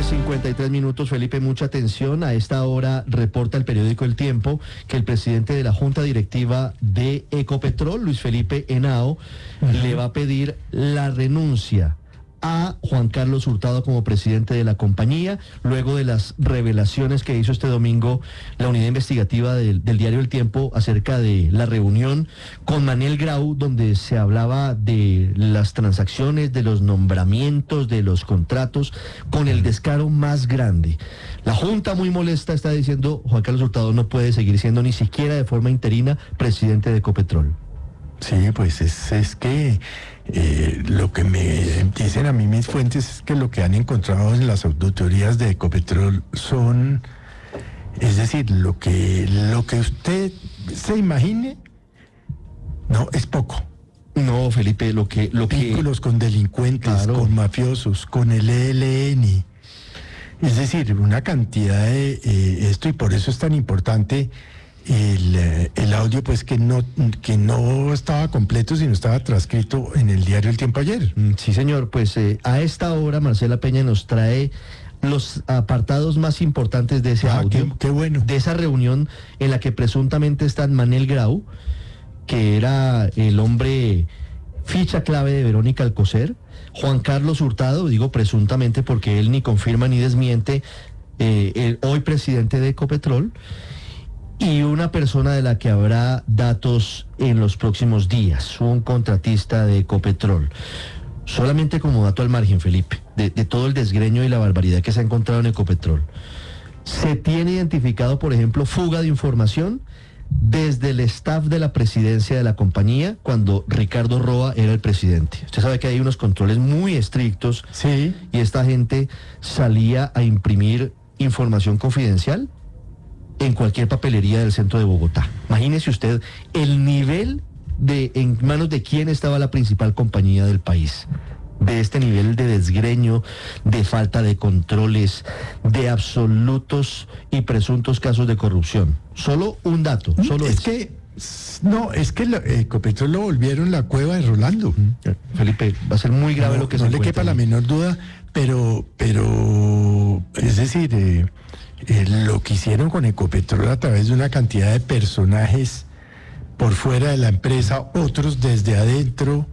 9:53, Felipe, mucha atención. A esta hora reporta el periódico El Tiempo que el presidente de la Junta Directiva de Ecopetrol, Luis Felipe Henao, le va a pedir la renuncia a Juan Carlos Hurtado como presidente de la compañía, luego de las revelaciones que hizo este domingo la unidad investigativa del diario El Tiempo acerca de la reunión con Manel Grau, donde se hablaba de las transacciones, de los nombramientos, de los contratos, con el descaro más grande. La Junta, muy molesta, está diciendo Juan Carlos Hurtado no puede seguir siendo ni siquiera de forma interina presidente de Ecopetrol. Sí, pues es que lo que me dicen a mí mis fuentes es que lo que han encontrado en las auditorías de Ecopetrol son, es decir, lo que usted se imagine, no, es poco. No, Felipe, lo que vínculos con delincuentes, claro, con mafiosos, con el ELN. Es decir, una cantidad de esto, y por eso es tan importante el audio, pues que no estaba completo, sino estaba transcrito en el diario El Tiempo ayer. Sí, señor, pues a esta hora Marcela Peña nos trae los apartados más importantes de ese audio. Qué bueno. De esa reunión en la que presuntamente está Manel Grau, que era el hombre ficha clave de Verónica Alcocer, Juan Carlos Hurtado, digo presuntamente porque él ni confirma ni desmiente, el hoy presidente de Ecopetrol, y una persona de la que habrá datos en los próximos días, un contratista de Ecopetrol. Solamente como dato al margen, Felipe, de todo el desgreño y la barbaridad que se ha encontrado en Ecopetrol. Se tiene identificado, por ejemplo, fuga de información desde el staff de la presidencia de la compañía cuando Ricardo Roa era el presidente. Usted sabe que hay unos controles muy estrictos. Sí. Y esta gente salía a imprimir información confidencial en cualquier papelería del centro de Bogotá. Imagínese usted el nivel de en manos de quién estaba la principal compañía del país. De este nivel de desgreño, de falta de controles, de absolutos y presuntos casos de corrupción. Solo un dato, solo es que Ecopetrol lo volvieron la cueva de Rolando. Felipe, va a ser muy grave lo que se encuentra. No le quepa la menor duda, pero es decir, lo que hicieron con Ecopetrol a través de una cantidad de personajes por fuera de la empresa, otros desde adentro,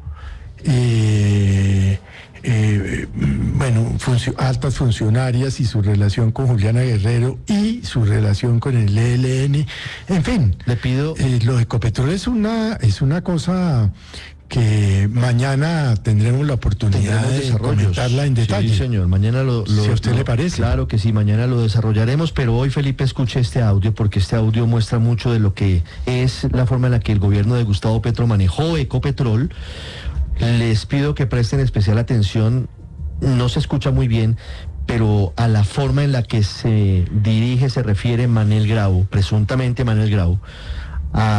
altas funcionarias y su relación con Juliana Guerrero y su relación con el ELN, en fin, le pido, lo de Ecopetrol es una cosa que mañana tendremos la oportunidad de comentarla en detalle. Sí, señor, mañana si a usted le parece. Claro que sí, mañana lo desarrollaremos, pero hoy, Felipe, escuche este audio, porque este audio muestra mucho de lo que es la forma en la que el gobierno de Gustavo Petro manejó Ecopetrol. Les pido que presten especial atención, no se escucha muy bien, pero a la forma en la que se refiere Manel Grau, presuntamente Manel Grau,